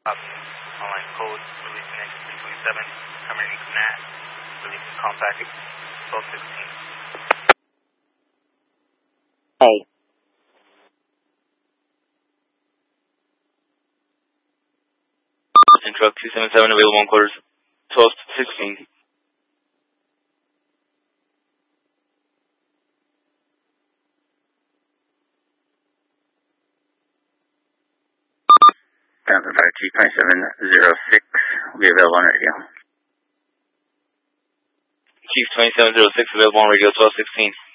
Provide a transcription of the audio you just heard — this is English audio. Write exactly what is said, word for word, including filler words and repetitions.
Online code, releasing exit three twenty-seven, terminating N A T, releasing compact twelve sixteen. Hey. And truck two seven seven available on quarters twelve sixteen. Delta five two twenty-seven zero six will be available on radio. Chief twenty-seven zero six available on radio twelve sixteen.